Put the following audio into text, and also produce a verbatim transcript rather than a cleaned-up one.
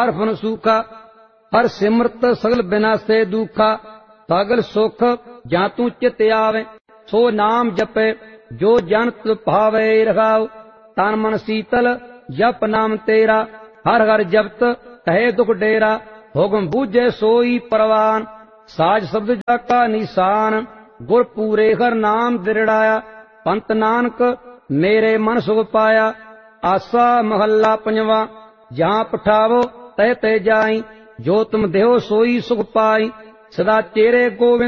हर fun सूखा। हर सिमरत सगल बिनासे दुखा। सगल सुख जां तू चित आवे। सो नाम जपे जो जन तुध भावे रखाओ। तन मन शीतल जप नाम तेरा। हर हर जपत कहे दुख डेरा। हुक्म बूझे सोई परवान। साज शब्द जाका निशान। गुर पूरे हर नाम दिरड़ाया। पंत नानक मेरे मन सुख पाया। आसा महला पंजवा। जहाँ पठावो तह ते जाई। जो तुम देहो सोई सुख पाई। सदा चेरे गोविंद